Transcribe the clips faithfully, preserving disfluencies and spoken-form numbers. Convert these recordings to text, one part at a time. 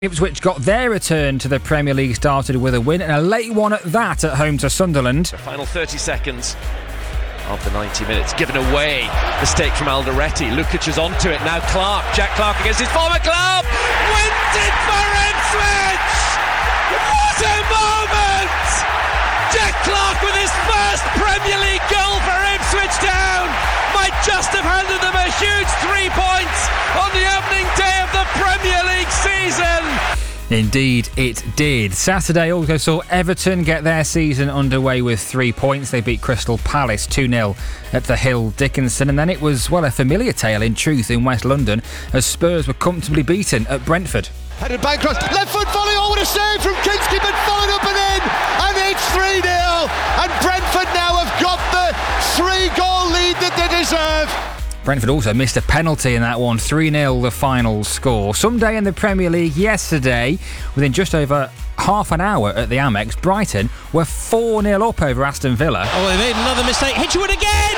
Ipswich got their return to the Premier League started with a win, and a late one at that at home to Sunderland. The final thirty seconds of the ninety minutes given away. Mistake from Alderete. Lukic is onto it now. Clark, Jack Clark against his former club, wins it for Ipswich. What a moment! Jack Clark with his first Premier League goal for Ipswich Town might just have handed them a huge three points on the opening day of the Premier League season. Indeed it did. Saturday also saw Everton get their season underway with three points. They beat Crystal Palace two nil at the Hill Dickinson, and then it was, well, a familiar tale in truth in West London as Spurs were comfortably beaten at Brentford. Headed back cross, left foot volley, oh what a save from Kinski, but followed up and in, and it's three nil, and Brentford now have got the three goal lead that they deserve. Brentford also missed a penalty in that one. three nil the final score. Someday in the Premier League yesterday, within just over half an hour at the Amex, Brighton were four nil up over Aston Villa. Oh, they made another mistake. Hinchelwood again!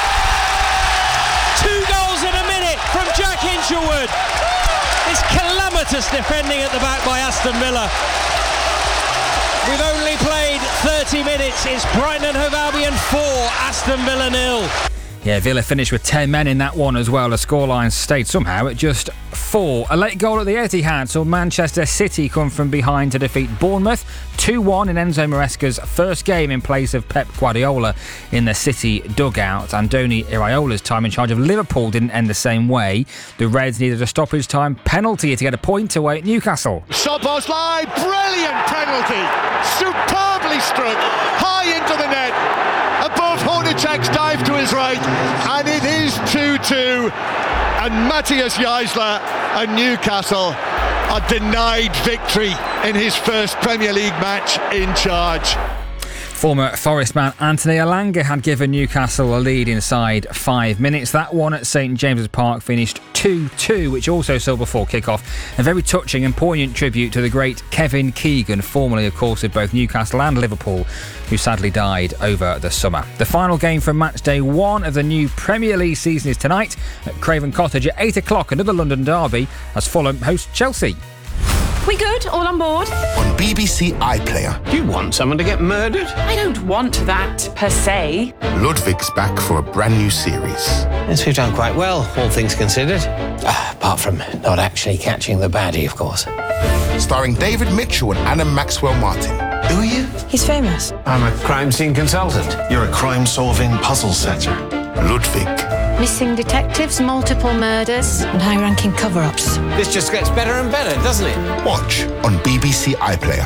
Two goals in a minute from Jack Hinchelwood. It's calamitous defending at the back by Aston Villa. We've only played thirty minutes. It's Brighton and Hove Albion four, Aston Villa nil. Yeah, Villa finished with ten men in that one as well. The scoreline stayed somehow at just four. A late goal at the Etihad saw Manchester City come from behind to defeat Bournemouth two one in Enzo Maresca's first game in place of Pep Guardiola in the City dugout. Andoni Iraola's time in charge of Liverpool didn't end the same way. The Reds needed a stoppage time penalty to get a point away at Newcastle. Shot post line, brilliant penalty, superbly struck, high into the net, above Hornacek's dive to his right, and it is two two, and Matthias Jaisler and Newcastle are denied victory in his first Premier League match in charge. Former Forest man Anthony Elanga had given Newcastle a lead inside five minutes. That one at St James's Park finished two two, which also saw before kick-off a very touching and poignant tribute to the great Kevin Keegan, formerly, of course, of both Newcastle and Liverpool, who sadly died over the summer. The final game from match day one of the new Premier League season is tonight at Craven Cottage at eight o'clock, another London derby, as Fulham host Chelsea. We good? All on board? On B B C iPlayer. You want someone to get murdered? I don't want that, per se. Ludwig's back for a brand new series. Yes, we've done quite well, all things considered. Uh, apart from not actually catching the baddie, of course. Starring David Mitchell and Anna Maxwell Martin. Who are you? He's famous. I'm a crime scene consultant. You're a crime-solving puzzle setter. Ludwig. Missing detectives, multiple murders, and high-ranking cover-ups. This just gets better and better, doesn't it? Watch on B B C iPlayer.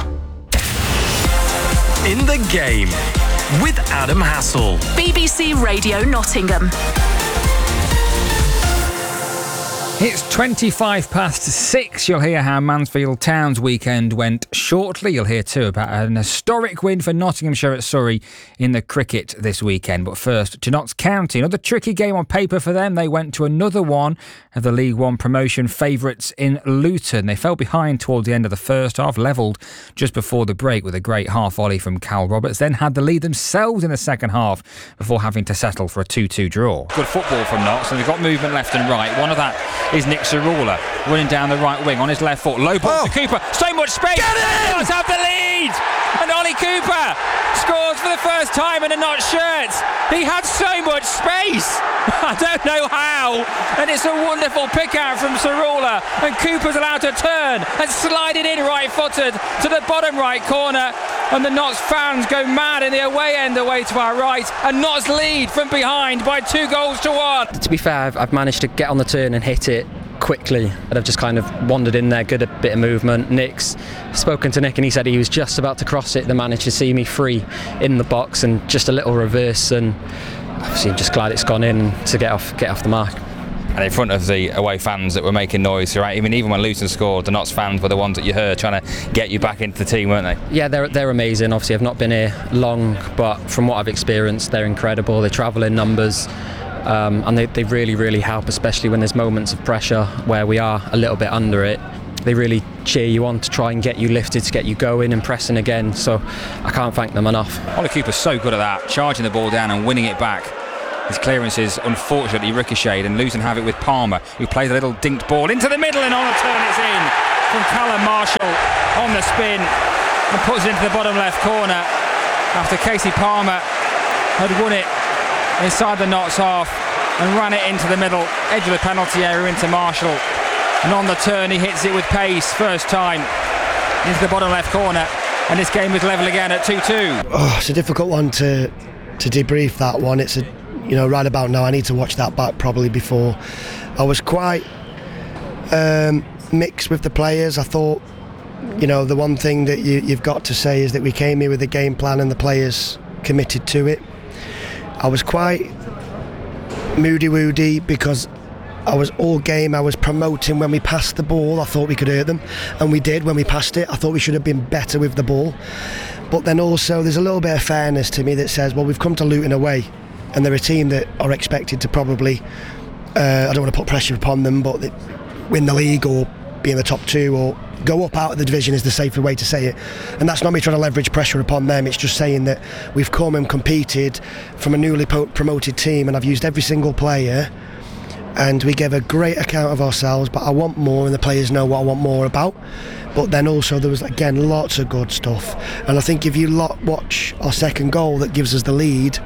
In the Game with Adam Hassel. B B C Radio Nottingham. It's twenty-five past six. You'll hear how Mansfield Town's weekend went shortly. You'll hear too about an historic win for Nottinghamshire at Surrey in the cricket this weekend. But first, to Notts County. Another tricky game on paper for them. They went to another one of the League One promotion favourites in Luton. They fell behind towards the end of the first half, levelled just before the break with a great half volley from Cal Roberts, then had the lead themselves in the second half before having to settle for a two two draw. Good football from Notts, and they've got movement left and right. One of that is Nick Sarula running down the right wing on his left foot. Low ball oh. to Cooper. So much space. Get in! Notts have the lead. And Ollie Cooper scores for the first time in a Notts shirt. He had so much space. I don't know how. And it's a wonderful pick out from Sarula. And Cooper's allowed to turn and slide it in right footed to the bottom right corner. And the Notts fans go mad in the away end away to our right. And Notts lead from behind by two goals to one. To be fair, I've, I've managed to get on the turn and hit it quickly, and I've just kind of wandered in there, good a bit of movement. Nick's spoken to Nick and he said he was just about to cross it, they managed to see me free in the box and just a little reverse, and obviously I'm just glad it's gone in to get off get off the mark. And in front of the away fans that were making noise throughout, even even when Luton scored, the Notts fans were the ones that you heard trying to get you back into the team, weren't they? Yeah, they're they're amazing. Obviously I've not been here long, but from what I've experienced, they're incredible. They travel in numbers. Um, and they, they really, really help, especially when there's moments of pressure where we are a little bit under it. They really cheer you on to try and get you lifted, to get you going and pressing again. So I can't thank them enough. Ollie Cooper's so good at that, charging the ball down and winning it back. His clearances unfortunately ricocheted, and Luton have it with Palmer, who plays a little dinked ball into the middle, and on a turn it's in from Callum Marshall on the spin and puts it into the bottom left corner after Casey Palmer had won it inside the Notts half and ran it into the middle edge of the penalty area into Marshall, and on the turn he hits it with pace first time into the bottom left corner, and this game is level again at two two. Oh, it's a difficult one to to debrief, that one. It's a, you know, right about now I need to watch that back probably before. I was quite um, mixed with the players. I thought, you know, the one thing that you, you've got to say is that we came here with a game plan and the players committed to it. I was quite moody-woody because I was all game. I was promoting when we passed the ball. I thought we could hurt them, and we did when we passed it. I thought we should have been better with the ball. But then also there's a little bit of fairness to me that says, well, we've come to Luton away, and they're a team that are expected to probably, uh, I don't want to put pressure upon them, but they win the league or be in the top two or go up out of the division is the safer way to say it. And that's not me trying to leverage pressure upon them. It's just saying that we've come and competed from a newly po- promoted team, and I've used every single player, and we gave a great account of ourselves, but I want more, and the players know what I want more about. But then also there was, again, lots of good stuff, and I think if you lot watch our second goal that gives us the lead,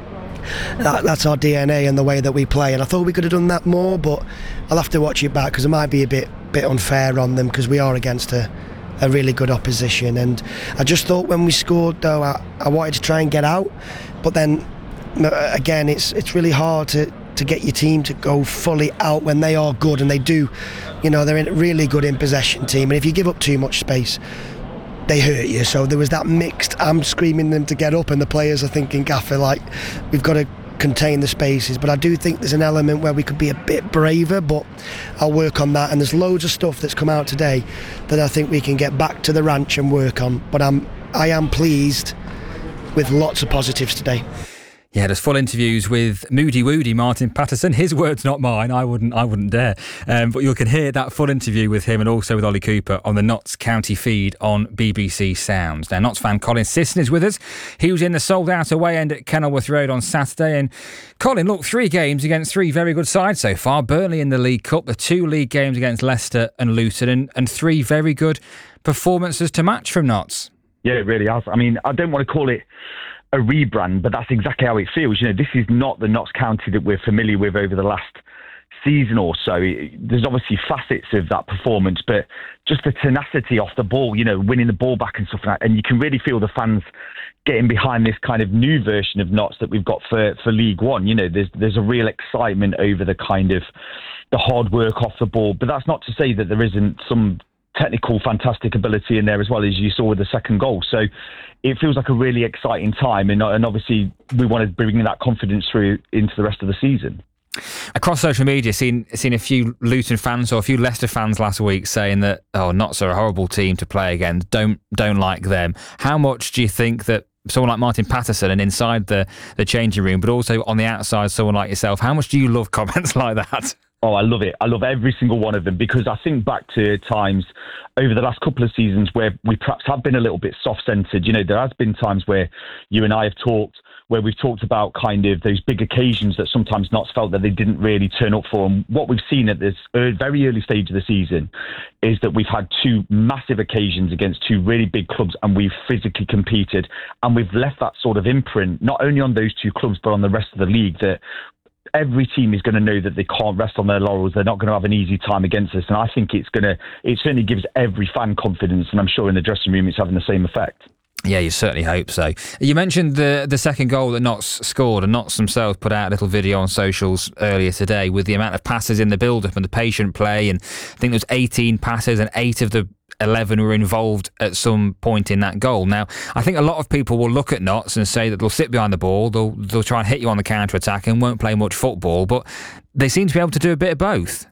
that, that's our D N A and the way that we play, and I thought we could have done that more, but I'll have to watch it back because it might be a bit bit unfair on them because we are against a, a really good opposition. And I just thought when we scored though, I, I wanted to try and get out, but then again it's it's really hard to to get your team to go fully out when they are good, and they do, you know, they're in, really good in possession team, and if you give up too much space they hurt you. So there was that mixed, I'm screaming them to get up and the players are thinking, Gaffer, like, we've got to contain the spaces. But I do think there's an element where we could be a bit braver, but I'll work on that, and there's loads of stuff that's come out today that I think we can get back to the ranch and work on. But I'm I am pleased with lots of positives today. Yeah, there's full interviews with Moody Woody Martin Patterson. His words, not mine. I wouldn't I wouldn't dare. Um, but you can hear that full interview with him and also with Ollie Cooper on the Notts County feed on B B C Sounds. Now, Notts fan Colin Sisson is with us. He was in the sold-out away end at Kenilworth Road on Saturday. And Colin, look, three games against three very good sides so far. Burnley in the League Cup, the two league games against Leicester and Luton, and, and three very good performances to match from Notts. Yeah, it really has. I mean, I don't want to call it a rebrand, but that's exactly how it feels. You know, this is not the Notts County that we're familiar with over the last season or so. There's obviously facets of that performance, but just the tenacity off the ball, you know, winning the ball back and stuff like that. And you can really feel the fans getting behind this kind of new version of Notts that we've got for, for League One. You know, there's there's a real excitement over the kind of the hard work off the ball, but that's not to say that there isn't some technical fantastic ability in there as well, as you saw with the second goal. So it feels like a really exciting time, and, and obviously we want to bring that confidence through into the rest of the season. Across social media, seen seen a few Luton fans or a few Leicester fans last week saying that, oh, Notts are a horrible team to play against, don't don't like them. How much do you think that someone like Martin Patterson, and inside the, the changing room, but also on the outside, someone like yourself, how much do you love comments like that? Oh, I love it. I love every single one of them, because I think back to times over the last couple of seasons where we perhaps have been a little bit soft-centred. You know, there has been times where you and I have talked, where we've talked about kind of those big occasions that sometimes Notts felt that they didn't really turn up for. And what we've seen at this very early stage of the season is that we've had two massive occasions against two really big clubs, and we've physically competed, and we've left that sort of imprint, not only on those two clubs, but on the rest of the league, that every team is going to know that they can't rest on their laurels. They're not going to have an easy time against us. And I think it's going to, it certainly gives every fan confidence. And I'm sure in the dressing room, it's having the same effect. Yeah, you certainly hope so. You mentioned the the second goal that Notts scored, and Notts themselves put out a little video on socials earlier today with the amount of passes in the build-up and the patient play. And I think there was eighteen passes, and eight of the eleven were involved at some point in that goal. Now, I think a lot of people will look at Notts and say that they'll sit behind the ball, they'll they'll try and hit you on the counter-attack and won't play much football, but they seem to be able to do a bit of both.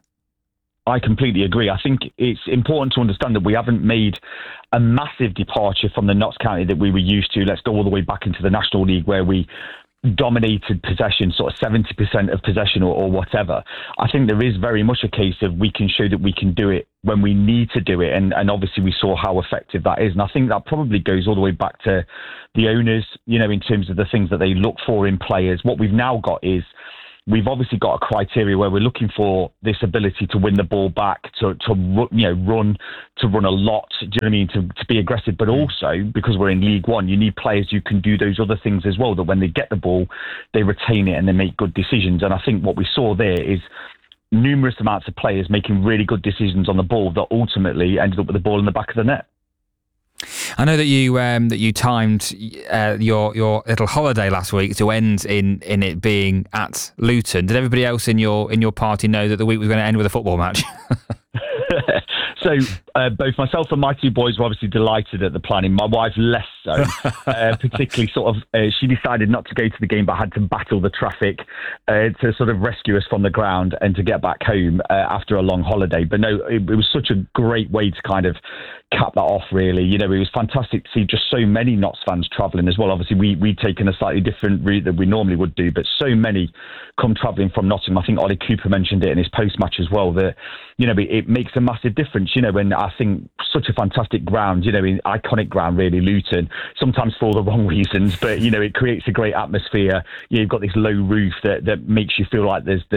I completely agree. I think it's important to understand that we haven't made a massive departure from the Notts County that we were used to. Let's go all the way back into the National League, where we dominated possession, sort of seventy percent of possession or, or whatever. I think there is very much a case of we can show that we can do it when we need to do it. And, and obviously we saw how effective that is. And I think that probably goes all the way back to the owners, you know, in terms of the things that they look for in players. What we've now got is we've obviously got a criteria where we're looking for this ability to win the ball back, to, to you know, run, to run a lot, do you know what I mean, to, to be aggressive, but also, because we're in League One, you need players who can do those other things as well, that when they get the ball, they retain it and they make good decisions. And I think what we saw there is numerous amounts of players making really good decisions on the ball that ultimately ended up with the ball in the back of the net. I know that you um, that you timed uh, your your little holiday last week to end in, in it being at Luton. Did everybody else in your in your party know that the week was going to end with a football match? So uh, both myself and my two boys were obviously delighted at the planning. My wife less so, uh, particularly sort of, uh, she decided not to go to the game but had to battle the traffic uh, to sort of rescue us from the ground and to get back home uh, after a long holiday. But no, it, it was such a great way to kind of cap that off, really. You know, it was fantastic to see just so many Notts fans travelling as well. Obviously, we, we'd taken a slightly different route than we normally would do, but so many come travelling from Nottingham. I think Ollie Cooper mentioned it in his post-match as well, that, you know, it, it makes a massive difference, you know, when I think such a fantastic ground, you know, iconic ground, really, Luton, sometimes for all the wrong reasons, but, you know, it creates a great atmosphere. You know, you've got this low roof that, that makes you feel like there's, there's